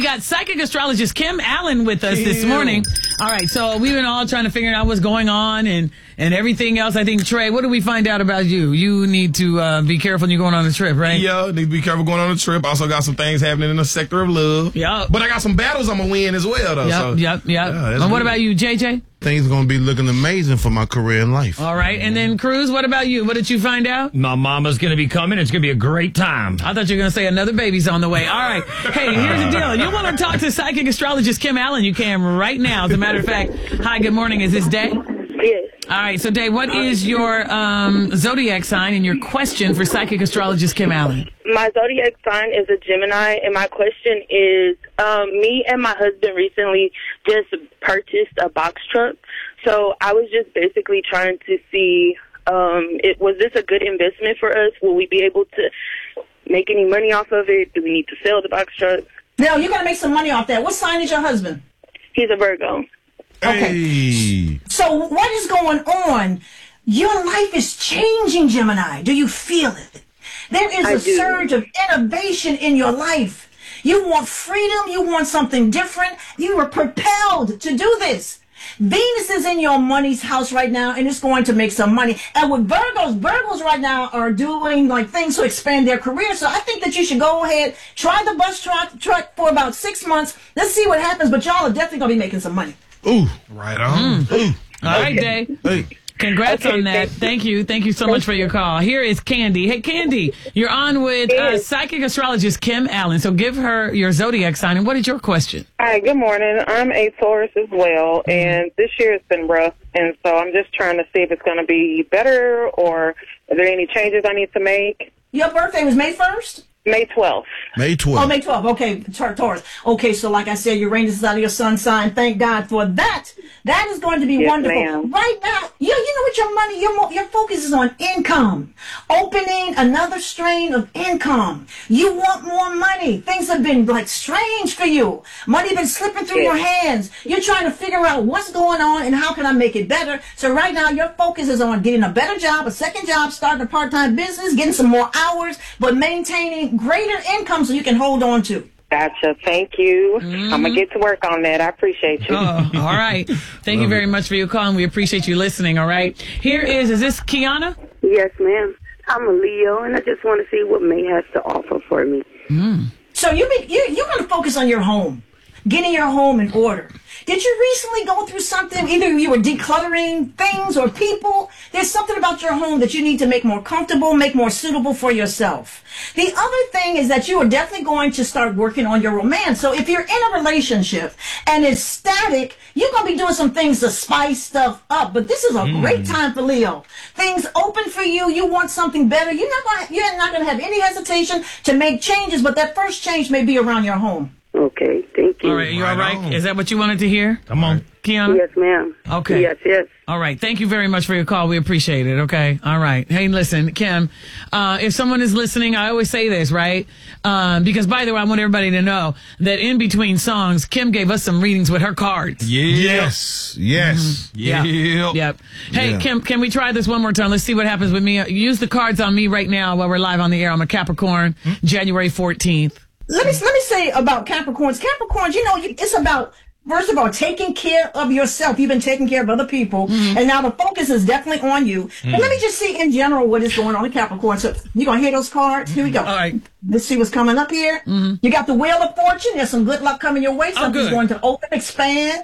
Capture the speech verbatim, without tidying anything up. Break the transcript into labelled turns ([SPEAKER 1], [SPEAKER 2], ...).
[SPEAKER 1] got psychic astrologist Kim Allen with us this morning. All right, so we've been all trying to figure out what's going on and, and everything else. I think, Trey, what do we find out about you? You need to uh, be careful when you're going on a trip, right?
[SPEAKER 2] Yeah, need to be careful going on a trip. Also got some things happening in the sector of love.
[SPEAKER 1] Yep.
[SPEAKER 2] But I got some battles I'm going to win as well, though.
[SPEAKER 1] Yep,
[SPEAKER 2] so,
[SPEAKER 1] yep, yep.
[SPEAKER 2] Yeah,
[SPEAKER 1] and what
[SPEAKER 2] good.
[SPEAKER 1] about you, J J?
[SPEAKER 3] Things are going to be looking amazing for my career in life.
[SPEAKER 1] All right, and then Cruz, what about you? What did you find out?
[SPEAKER 4] My mama's going to be coming. It's going to be a great time.
[SPEAKER 1] I thought you were going to say another baby's on the way. All right. Hey, here's the deal. You want to talk to psychic astrologist Kim Allen? You can right now. As a matter of fact, hi, good morning. Is this Day?
[SPEAKER 5] Yes.
[SPEAKER 1] All right. So, Day, what is your um, zodiac sign and your question for psychic astrologist Kim Allen?
[SPEAKER 5] My zodiac sign is a Gemini, and my question is, um, me and my husband recently just purchased a box truck. So I was just basically trying to see, um, it was this a good investment for us? Will we be able to make any money off of it? Do we need to sell the box truck?
[SPEAKER 6] Now, you got to make some money off that. What sign is your husband?
[SPEAKER 5] He's a Virgo.
[SPEAKER 6] Okay.
[SPEAKER 3] Hey.
[SPEAKER 6] So what is going on? Your life is changing, Gemini. Do you feel it? There is
[SPEAKER 5] I
[SPEAKER 6] a
[SPEAKER 5] do.
[SPEAKER 6] surge of innovation in your life. You want freedom. You want something different. You are propelled to do this. Venus is in your money's house right now, and it's going to make some money. And with Virgos, Virgos right now are doing like things to expand their career. So I think that you should go ahead, try the bus truck, truck for about six months. Let's see what happens. But y'all are definitely going to be making some money.
[SPEAKER 3] Ooh.
[SPEAKER 2] Right on.
[SPEAKER 1] Mm.
[SPEAKER 3] Ooh.
[SPEAKER 1] All right, Day.
[SPEAKER 3] Hey.
[SPEAKER 1] Congrats
[SPEAKER 5] Okay,
[SPEAKER 1] on that. Thank you. Thank you so much for your call. Here is Candy. Hey, Candy, you're on with uh,
[SPEAKER 5] Yes.
[SPEAKER 1] psychic astrologist Kim Allen. So give her your zodiac sign. And what is your question?
[SPEAKER 5] Hi, good morning. I'm a Taurus as well, and this year has been rough, and so I'm just trying to see if it's going to be better or are there any changes I need to make?
[SPEAKER 6] Your birthday was May first?
[SPEAKER 5] May twelfth.
[SPEAKER 3] May twelfth.
[SPEAKER 6] Oh, May twelfth. Okay, Tar- Taurus. Okay, so like I said, Uranus is out of your sun sign. Thank God for that. That is going to be
[SPEAKER 5] Yes,
[SPEAKER 6] wonderful.
[SPEAKER 5] ma'am.
[SPEAKER 6] Right now, you, you know what your money, your, mo- your focus is on income. Opening another strain of income. You want more money. Things have been like strange for you. Money been slipping through
[SPEAKER 5] Yes.
[SPEAKER 6] your hands. You're trying to figure out what's going on and how can I make it better. So right now, your focus is on getting a better job, a second job, starting a part-time business, getting some more hours, but maintaining greater income so you can hold on to.
[SPEAKER 5] Gotcha. Thank you. I'm going to get to work on that. I appreciate you.
[SPEAKER 1] Oh, all right. Thank you very much for your call, and we appreciate you listening, all right? Here is, is this Kiana?
[SPEAKER 7] Yes, ma'am. I'm a Leo, and I just want to see what May has to offer for me.
[SPEAKER 6] So you be, you you're going to focus on your home, getting your home in order. Did you recently go through something? Either you were decluttering things or people. There's something about your home that you need to make more comfortable, make more suitable for yourself. The other thing is that you are definitely going to start working on your romance. So if you're in a relationship and it's static, you're going to be doing some things to spice stuff up. But this is a great time for Leo. Things open for you. You want something better. You're not going to, you're not going to have any hesitation to make changes, but that first change may be around your home.
[SPEAKER 7] Okay, thank you.
[SPEAKER 1] All right, you all
[SPEAKER 2] Right
[SPEAKER 1] right?
[SPEAKER 2] on.
[SPEAKER 1] Is that what you wanted to hear?
[SPEAKER 4] Come on.
[SPEAKER 1] Kiana?
[SPEAKER 7] Yes, ma'am.
[SPEAKER 1] Okay.
[SPEAKER 7] Yes, yes.
[SPEAKER 1] All right. Thank you very much for your call. We appreciate it. Okay. All right. Hey, listen, Kim, uh, if someone is listening, I always say this, right? Um, because by the way, I want everybody to know that in between songs, Kim gave us some readings with her cards.
[SPEAKER 3] Yes. Yes.
[SPEAKER 1] Yeah.
[SPEAKER 2] Yep.
[SPEAKER 1] Yep. Hey,
[SPEAKER 3] Yeah.
[SPEAKER 1] Kim, can we try this one more time? Let's see what happens with me. Use the cards on me right now while we're live on the air. I'm a Capricorn, January fourteenth.
[SPEAKER 6] Let me let me say about Capricorns. Capricorns, you know, you- it's about, first of all, taking care of yourself. You've been taking care of other people, and now the focus is definitely on you. But let me just see in general what is going on in Capricorn. So you're going to hear those cards? Here we go.
[SPEAKER 1] All right.
[SPEAKER 6] Let's see what's coming up here. You got the Wheel of Fortune. There's some good luck coming your way. Something's
[SPEAKER 1] good.
[SPEAKER 6] going to open, expand.